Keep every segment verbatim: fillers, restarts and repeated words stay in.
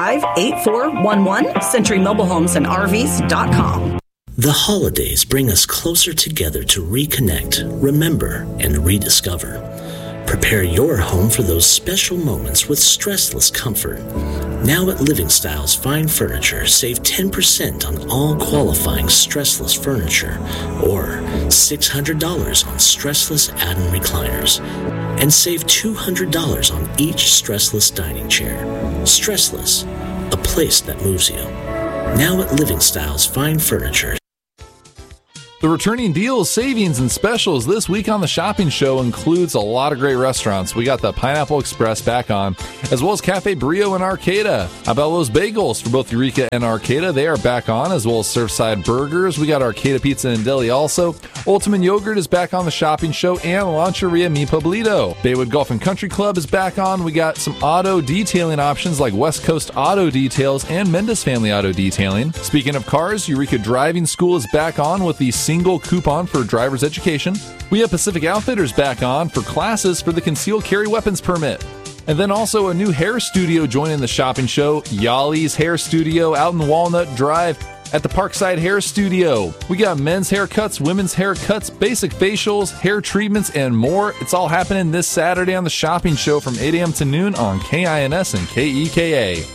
eight four one one, Century Mobile Homes and R Vs dot com. The holidays bring us closer together to reconnect, remember, and rediscover. Prepare your home for those special moments with stressless comfort. Now at Living Styles Fine Furniture, save ten percent on all qualifying stressless furniture or six hundred dollars on stressless add-on recliners and save two hundred dollars on each stressless dining chair. Stressless, a place that moves you. Now at Living Styles Fine Furniture. The returning deals, savings, and specials this week on the Shopping Show includes a lot of great restaurants. We got the Pineapple Express back on, as well as Cafe Brio and Arcata. Abello's Bagels for both Eureka and Arcata, they are back on, as well as Surfside Burgers. We got Arcata Pizza and Deli also. Ultimate Yogurt is back on the Shopping Show, and Lancheria Mi Pueblito. Baywood Golf and Country Club is back on. We got some auto detailing options like West Coast Auto Details and Mendes Family Auto Detailing. Speaking of cars, Eureka Driving School is back on with the single coupon for driver's education. We have Pacific Outfitters back on for classes for the concealed carry weapons permit. And then also a new hair studio joining the Shopping Show, Yali's Hair Studio out in Walnut Drive at the Parkside Hair Studio. We got men's haircuts, women's haircuts, basic facials, hair treatments, and more. It's all happening this Saturday on the Shopping Show from eight a.m. to noon on K I N S and K E K A.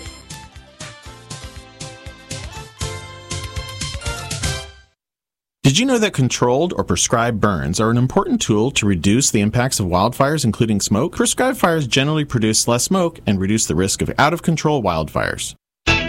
Did you know that controlled or prescribed burns are an important tool to reduce the impacts of wildfires, including smoke? Prescribed fires generally produce less smoke and reduce the risk of out-of-control wildfires.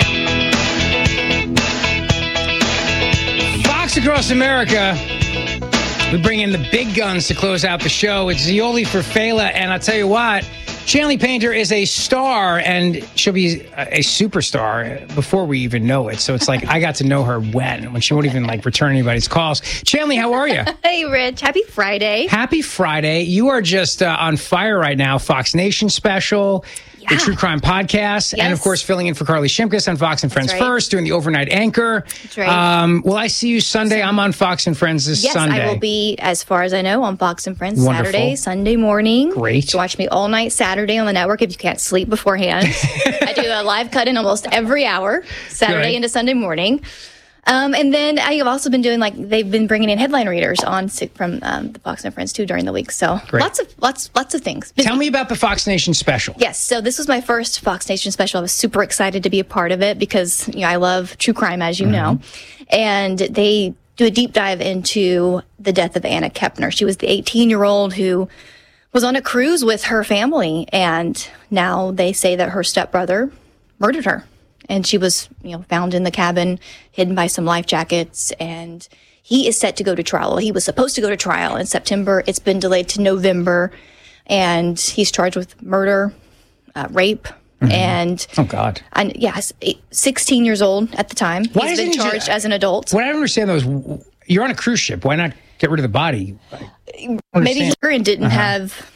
Fox Across America, we bring in the big guns to close out the show. It's Zeoli for Fela, and I'll tell you what, Shanley Painter is a star, and she'll be a superstar before we even know it. So it's like I got to know her when, when she won't even like return anybody's calls. Shanley, how are you? Hey, Rich. Happy Friday. Happy Friday. You are just uh, on fire right now. Fox Nation special. Yeah. The True Crime Podcast, yes. And of course, filling in for Carly Shimkus on Fox and Friends right. First, doing the overnight anchor. That's right. Um, will I see you Sunday? I'm on Fox and Friends this yes, Sunday. Yes, I will be, as far as I know, on Fox and Friends Wonderful. Saturday, Sunday morning. Great. You watch me all night Saturday on the network if you can't sleep beforehand. I do a live cut in almost every hour, Saturday Good. into Sunday morning. Um, and then I have also been doing, like, they've been bringing in headline readers on from um, the Fox and Friends, too, during the week. So Great. lots of lots lots of things. Busy. Tell me about the Fox Nation special. Yes. So this was my first Fox Nation special. I was super excited to be a part of it because, you know, I love true crime, as you mm-hmm. know. And they do a deep dive into the death of Anna Kepner. She was the eighteen-year-old who was on a cruise with her family. And now they say that her stepbrother murdered her. And she was, you know, found in the cabin, hidden by some life jackets. And he is set to go to trial. Well, he was supposed to go to trial in September. It's been delayed to November. And he's charged with murder, uh, rape, mm-hmm. and... Oh, God. And, yes, sixteen years old at the time. Why he's been charged you, as an adult. What I don't understand, though, is you're on a cruise ship. Why not get rid of the body? Maybe he didn't uh-huh. have...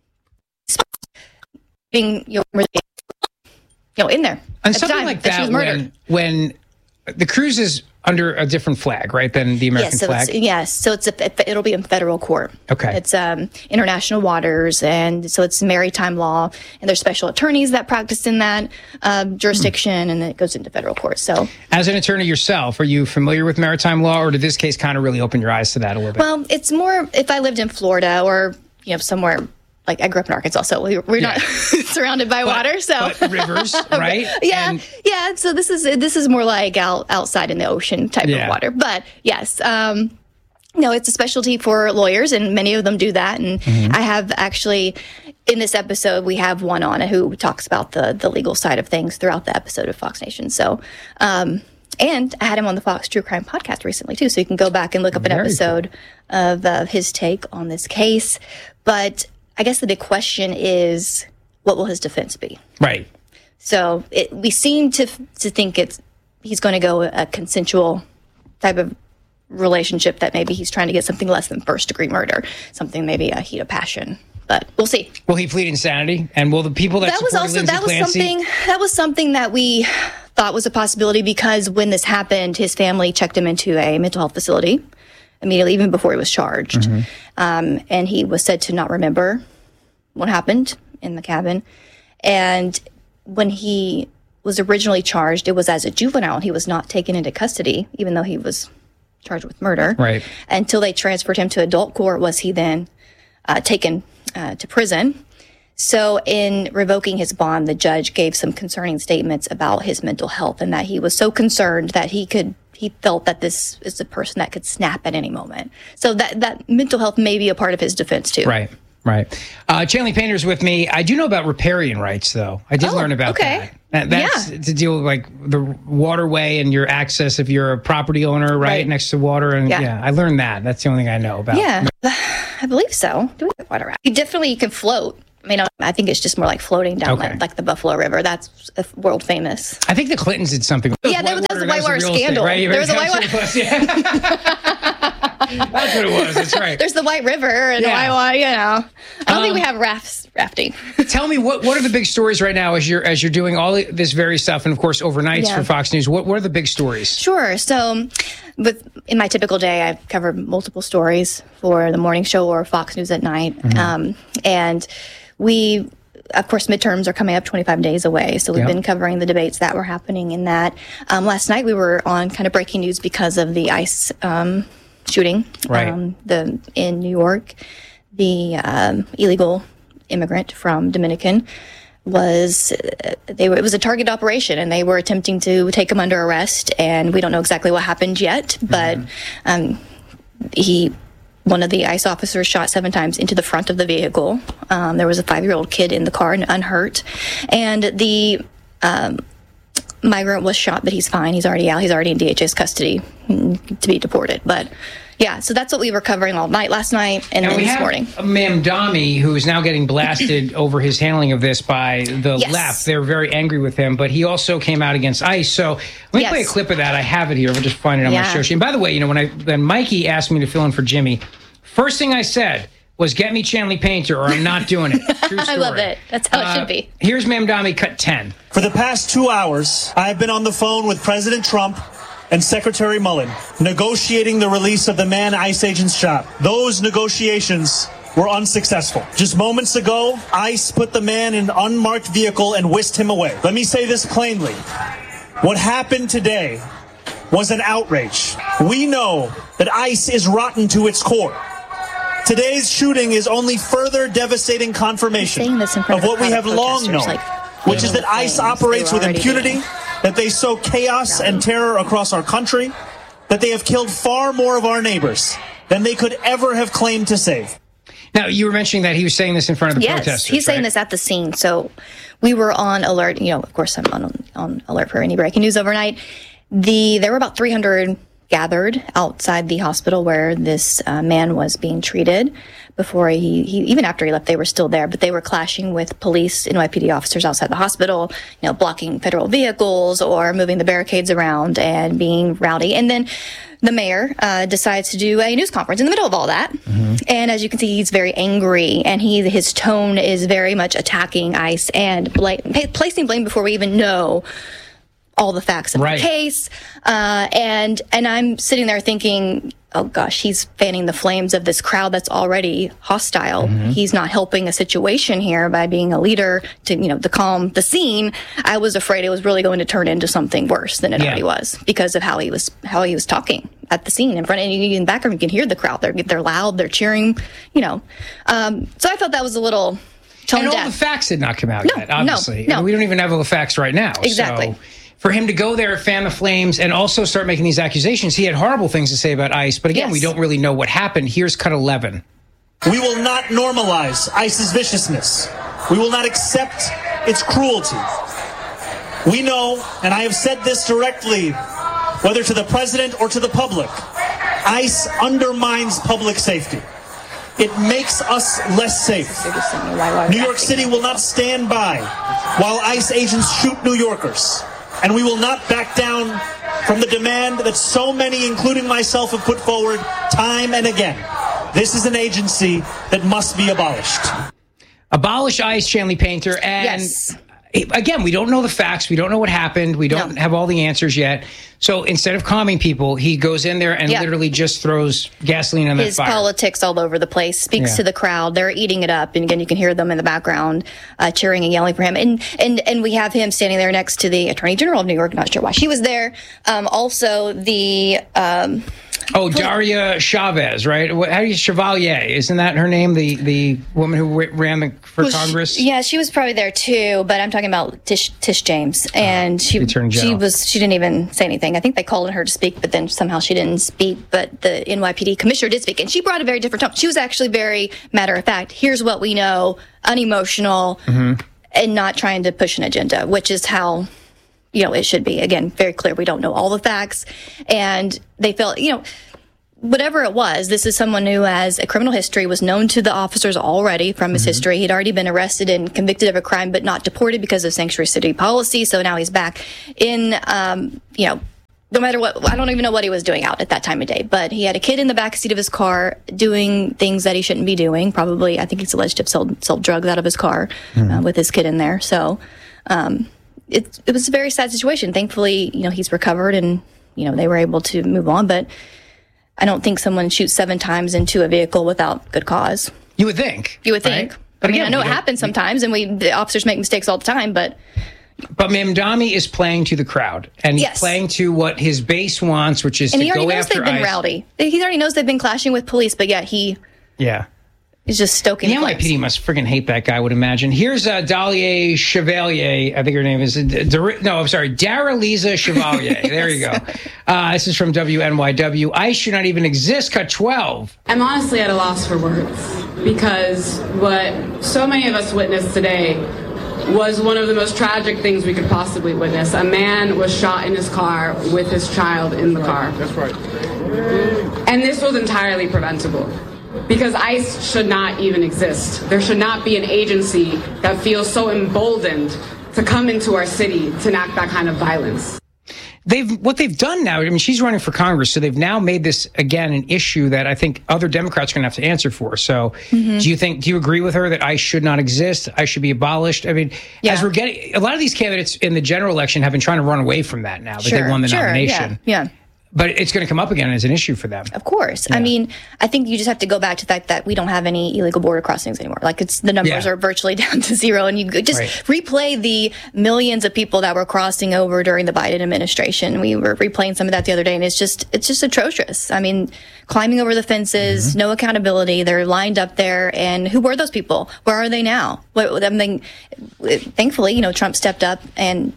being, you know, you know, in there. And something like that, that when, when the cruise is under a different flag, right, than the American yes, so flag? It's, yes, so it's a, it'll be in federal court. Okay. It's um, international waters, and so it's maritime law, and there's special attorneys that practice in that um, jurisdiction, mm. and then it goes into federal court. So, as an attorney yourself, are you familiar with maritime law, or did this case kind of really open your eyes to that a little bit? Well, it's more if I lived in Florida or, you know, somewhere. Like, I grew up in Arkansas, so we, we're yeah. not surrounded by but, water. So but rivers, right? yeah, and, yeah. So this is this is more like out, outside in the ocean type yeah. of water. But yes, um, no, it's a specialty for lawyers, and many of them do that. And mm-hmm. I have actually, in this episode, we have one on who talks about the the legal side of things throughout the episode of Fox Nation. So. Um, And I had him on the Fox True Crime Podcast recently, too. So you can go back and look up an Very episode cool. of uh, his take on this case. But I guess the big question is, what will his defense be? Right. So it, we seem to to think it's he's going to go a consensual type of relationship, that maybe he's trying to get something less than first-degree murder, something maybe a heat of passion. But we'll see. Will he plead insanity? And will the people that, that was also Lindsay that was Clancy... something that was something that we thought was a possibility, because when this happened, his family checked him into a mental health facility immediately, even before he was charged. Mm-hmm. Um, and he was said to not remember what happened in the cabin. And when he was originally charged, it was as a juvenile. He was not taken into custody, even though he was charged with murder. Right. Until they transferred him to adult court was he then uh, taken uh, to prison. So in revoking his bond, the judge gave some concerning statements about his mental health and that he was so concerned that he could he felt that this is a person that could snap at any moment. So that, that mental health may be a part of his defense too. Right. Right. Uh, Chanley Painter's with me. I do know about riparian rights, though. I did oh, learn about okay. that. That's yeah. to deal with like the waterway and your access if you're a property owner, right, right. next to water. And yeah. yeah, I learned that. That's the only thing I know about. Yeah, I believe so. Do we have water raft? You definitely can float. I mean, I think it's just more like floating down okay. like, like the Buffalo River. That's world famous. I think the Clintons did something. Yeah, there was, there was a whitewater scandal. Thing, right? There was a whitewater. Yeah. That's what it was. That's right. There's the White River and yeah. the Whitewater. You know, I don't um, think we have rafts rafting. Tell me what what are the big stories right now as you're as you're doing all this very stuff and of course overnights yeah. for Fox News. What what are the big stories? Sure. So, with in my typical day, I cover multiple stories for the morning show or Fox News at night, mm-hmm. um, and we. Of course, midterms are coming up twenty-five days away. So we've yep. been covering the debates that were happening in that. Um, last night we were on kind of breaking news because of the ICE um, shooting right. um, the in New York. The um, illegal immigrant from Dominican was uh, they were, it was a target operation, and they were attempting to take him under arrest. And we don't know exactly what happened yet, but mm-hmm. um, he. One of the ICE officers shot seven times into the front of the vehicle. Um, there was a five-year-old kid in the car and unhurt. And the um, migrant was shot, but he's fine. He's already out. He's already in D H S custody to be deported. But yeah, so that's what we were covering all night last night and, and then this morning. Mamdani, who is now getting blasted over his handling of this by the yes. left. They're very angry with him, but he also came out against ICE. So let me yes. play a clip of that. I have it here. We'll just find it on yeah. my show sheet. And by the way, you know, when I when Mikey asked me to fill in for Jimmy, first thing I said was, get me Chanley Painter or I'm not doing it. True story. I love it. That's how uh, it should be. Here's Mamdani cut ten. For the past two hours, I have been on the phone with President Trump and Secretary Mullen, negotiating the release of the man ICE agents shot. Those negotiations were unsuccessful. Just moments ago, ICE put the man in an unmarked vehicle and whisked him away. Let me say this plainly. What happened today was an outrage. We know that ICE is rotten to its core. Today's shooting is only further devastating confirmation of what we have long known, like, which is that ICE operates with impunity, doing. that they sow chaos and terror across our country, that they have killed far more of our neighbors than they could ever have claimed to save. Now, you were mentioning that he was saying this in front of the yes, protesters, he's saying right? this at the scene. So we were on alert. You know, of course, I'm on, on alert for any breaking news overnight. The There were about three hundred gathered outside the hospital where this uh, man was being treated. Before he, he, even after he left, they were still there, but they were clashing with police, N Y P D officers outside the hospital, you know, blocking federal vehicles or moving the barricades around and being rowdy. And then the mayor uh, decides to do a news conference in the middle of all that. Mm-hmm. And as you can see, he's very angry, and he his tone is very much attacking ICE and bla- placing blame before we even know all the facts of right. the case. Uh, and and I'm sitting there thinking, oh gosh, he's fanning the flames of this crowd that's already hostile. Mm-hmm. He's not helping a situation here by being a leader to, you know, to calm the scene. I was afraid it was really going to turn into something worse than it yeah. already was because of how he was how he was talking at the scene in front of you. In the background, you can hear the crowd. They're they're loud. They're cheering. You know, um, so I thought that was a little. And all deaf. the facts did not come out no, yet. Obviously, no, no. we don't even have all the facts right now. Exactly. So for him to go there, fan the flames, and also start making these accusations, he had horrible things to say about ICE. But again, yes. we don't really know what happened. Here's cut eleven. We will not normalize ICE's viciousness. We will not accept its cruelty. We know, and I have said this directly, whether to the president or to the public, ICE undermines public safety. It makes us less safe. New York City will not stand by while ICE agents shoot New Yorkers. And we will not back down from the demand that so many, including myself, have put forward time and again. This is an agency that must be abolished. Abolish ICE, Chanley Painter. And yes. again, we don't know the facts. We don't know what happened. We don't no. have all the answers yet. So instead of calming people, he goes in there and yeah. literally just throws gasoline on that His fire. His politics all over the place, speaks yeah. to the crowd. They're eating it up. And again, you can hear them in the background uh, cheering and yelling for him. And, and, and we have him standing there next to the Attorney General of New York. Not sure why she was there. Um, also, the... Um, Oh, Daria Chavez, right? What, how do you Chevalier? Isn't that her name? The the woman who ran the, for well, Congress? She, yeah, she was probably there too. But I'm talking about Tish, Tish James, and uh, she she was she didn't even say anything. I think they called on her to speak, but then somehow she didn't speak. But the N Y P D commissioner did speak, and she brought a very different tone. She was actually very matter of fact. Here's what we know, unemotional, mm-hmm. and not trying to push an agenda, which is how. You know, it should be. Again, very clear. We don't know all the facts. And they felt, you know, whatever it was, this is someone who has a criminal history, was known to the officers already from his mm-hmm. history. He'd already been arrested and convicted of a crime, but not deported because of sanctuary city policy. So now he's back in, um, you know, no matter what, I don't even know what he was doing out at that time of day, but he had a kid in the backseat of his car doing things that he shouldn't be doing. Probably, I think he's alleged to have sold, sold drugs out of his car mm-hmm. uh, with his kid in there. So, um, It, it was a very sad situation. Thankfully, you know, he's recovered and, you know, they were able to move on. But I don't think someone shoots seven times into a vehicle without good cause. You would think. You would think. Right? But I mean, again, I know it happens sometimes, and we the officers make mistakes all the time, but... But Mamdani is playing to the crowd, and he's yes. playing to what his base wants, which is and to go after And he already knows they've been ICE. rowdy. He already knows they've been clashing with police, but yet he... Yeah. He's just stoking the N Y P D must friggin' hate that guy, I would imagine. Here's uh, Dalia Chevalier. I think her name is... Uh, Dar- no, I'm sorry. Daraliza Chevalier. There you go. Uh, this is from W N Y W. ICE should not even exist. Cut twelve. I'm honestly at a loss for words because what so many of us witnessed today was one of the most tragic things we could possibly witness. A man was shot in his car with his child in the car. That's right. And this was entirely preventable. Because ICE should not even exist. There should not be an agency that feels so emboldened to come into our city to enact that kind of violence. They've what they've done now, I mean, she's running for Congress, so they've now made this, again, an issue that I think other Democrats are going to have to answer for. So mm-hmm. do you think, do you agree with her that ICE should not exist? ICE should be abolished? I mean, yeah. as we're getting, a lot of these candidates in the general election have been trying to run away from that now that sure, they won the sure, nomination. Yeah, yeah. But it's going to come up again as an issue for them. Of course. Yeah. I mean, I think you just have to go back to the fact that we don't have any illegal border crossings anymore. Like, it's the numbers Yeah. are virtually down to zero. And you just Right. replay the millions of people that were crossing over during the Biden administration. We were replaying some of that the other day, and it's just it's just atrocious. I mean, climbing over the fences, mm-hmm. no accountability. They're lined up there. And who were those people? Where are they now? What, I mean, thankfully, you know, Trump stepped up and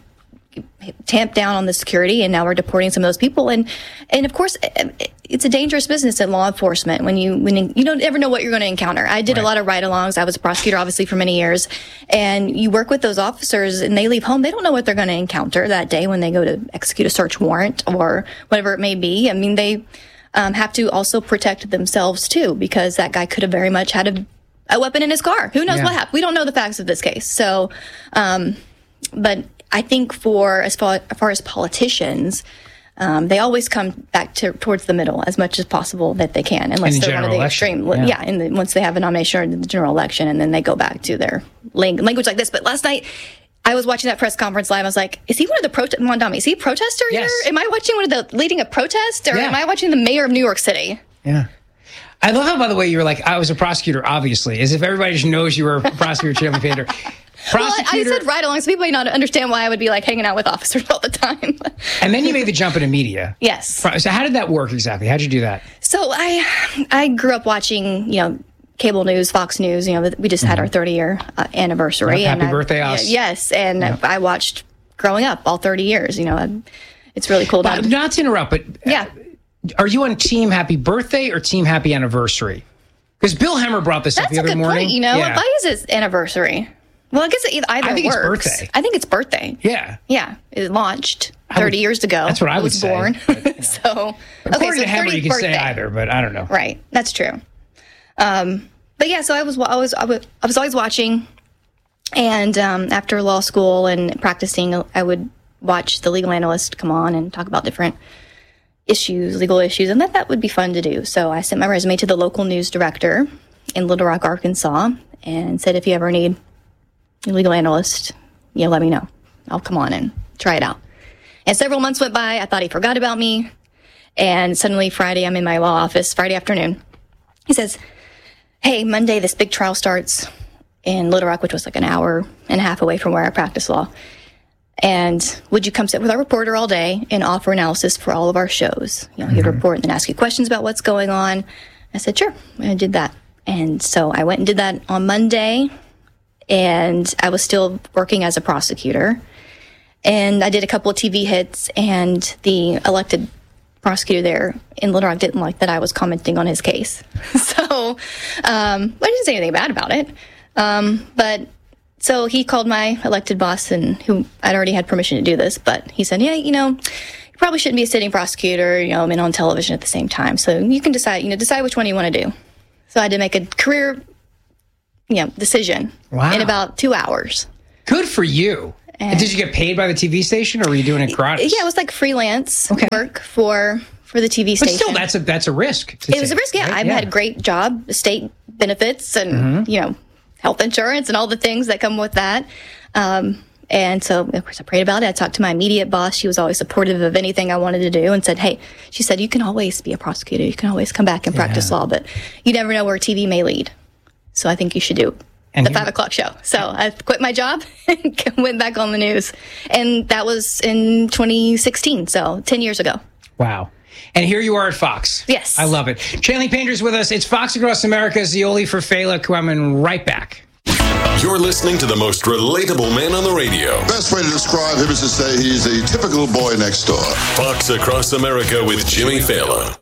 tamped down on the security, and now we're deporting some of those people. And and of course, it's a dangerous business in law enforcement when you when you don't ever know what you're going to encounter. I did right. a lot of ride-alongs. I was a prosecutor, obviously, for many years, and you work with those officers, and they leave home. They don't know what they're going to encounter that day when they go to execute a search warrant or whatever it may be. I mean, they um, have to also protect themselves too, because that guy could have very much had a, a weapon in his car. Who knows yeah. what happened? We don't know the facts of this case. So, um, but. I think for as far, as far as politicians, um, they always come back to towards the middle as much as possible that they can, unless the they're one of the election. extreme. Yeah, yeah and the, once they have a nomination in the general election, and then they go back to their ling- language like this. But last night, I was watching that press conference live. I was like, "Is he one of the protest? Mamdani, is he a protester yes. here? Am I watching one of the leading a protest, or yeah. am I watching the mayor of New York City?" Yeah. I love how, by the way, you were like, I was a prosecutor, obviously, as if everybody just knows you were a prosecutor, Chanley Painter. Well, I said ride along, so people may not understand why I would be like hanging out with officers all the time. And then you made the jump into media. Yes. So how did that work exactly? How did you do that? So I I grew up watching, you know, cable news, Fox News. You know, we just had mm-hmm. our thirty year uh, anniversary. Yeah, happy and birthday, I, us. Yes, and yeah. I watched growing up all thirty years. You know, it's really cool. But, to not to interrupt, but yeah, are you on Team Happy Birthday or Team Happy Anniversary? Because Bill Hemmer brought this That's up the other a good morning. Point, you know, yeah. why is it anniversary? Well, I guess it either I think works. it's birthday. I think it's birthday. Yeah. Yeah. It launched thirty would, years ago. That's what I, I would was say. born. But, you know. so, According okay, so to Hemmer, you can birthday. say either, but I don't know. Right. That's true. Um, but yeah, so I was, I was, I was, I was always watching. And um, after law school and practicing, I would watch the legal analyst come on and talk about different issues, legal issues, and that that would be fun to do. So I sent my resume to the local news director in Little Rock, Arkansas, and said, if you ever need a legal analyst, you know, let me know. I'll come on and try it out. And several months went by. I thought he forgot about me. And suddenly Friday, I'm in my law office, Friday afternoon. He says, hey, Monday, this big trial starts in Little Rock, which was like an hour and a half away from where I practice law. And would you come sit with our reporter all day and offer analysis for all of our shows? You know, mm-hmm. he'd report and then ask you questions about what's going on. I said, sure. I did that. And so I went and did that on Monday. And I was still working as a prosecutor. And I did a couple of T V hits, and the elected prosecutor there in Little Rock didn't like that I was commenting on his case. so um, I didn't say anything bad about it. Um, but so he called my elected boss, and who I'd already had permission to do this, but he said, yeah, you know, you probably shouldn't be a sitting prosecutor, you know, and on television at the same time. So you can decide, you know, decide which one you want to do. So I had to make a career, you know, decision wow. in about two hours. Good for you. And did you get paid by the T V station, or were you doing it gratis? Yeah, it was like freelance okay. work for for the T V station. But still, that's a that's a risk. It was a risk, yeah. Right? I yeah. had a great job, state benefits, and mm-hmm. you know, health insurance, and all the things that come with that. Um, and so, of course, I prayed about it. I talked to my immediate boss. She was always supportive of anything I wanted to do, and said, "Hey," she said, "you can always be a prosecutor. You can always come back and yeah. practice law, but you never know where T V may lead. So I think you should do." And the five o'clock show. So I quit my job and went back on the news. And that was in twenty sixteen, so ten years ago. Wow. And here you are at Fox. Yes. I love it. Chanley Painter's with us. It's Fox Across America, Zeoli for Fela, coming right back. You're listening to the most relatable man on the radio. Best way to describe him is to say he's a typical boy next door. Fox Across America with Jimmy Fallon.